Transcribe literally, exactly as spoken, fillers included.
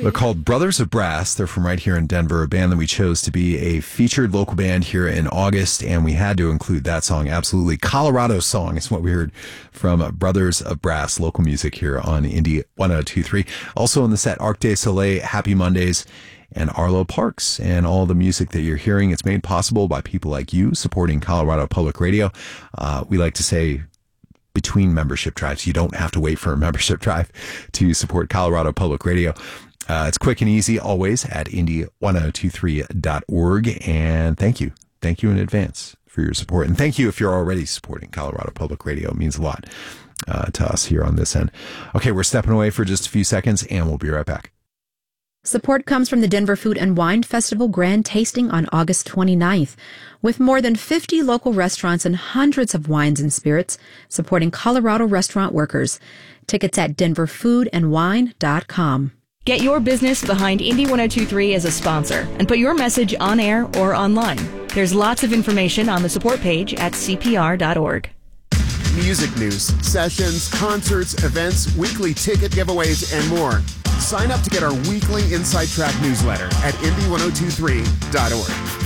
They're called Brothers of Brass. They're from right here in Denver, a band that we chose to be a featured local band here in August, and we had to include that song. Absolutely. Colorado Song is what we heard from Brothers of Brass, local music here on Indie one oh two point three. Also on the set, Arc de Soleil, Happy Mondays, and Arlo Parks. And all the music that you're hearing, it's made possible by people like you supporting Colorado Public Radio. Uh, we like to say, between membership drives, you don't have to wait for a membership drive to support Colorado Public Radio. Uh, it's quick and easy always at indie one oh two three dot org. And thank you. Thank you in advance for your support. And thank you if you're already supporting Colorado Public Radio. It means a lot uh, to us here on this end. Okay, we're stepping away for just a few seconds and we'll be right back. Support comes from the Denver Food and Wine Festival Grand Tasting on August twenty-ninth. With more than fifty local restaurants and hundreds of wines and spirits supporting Colorado restaurant workers. Tickets at denver food and wine dot com. Get your business behind Indie one oh two point three as a sponsor and put your message on air or online. There's lots of information on the support page at c p r dot org. Music news, sessions, concerts, events, weekly ticket giveaways, and more. Sign up to get our weekly Inside Track newsletter at indie one oh two three dot org.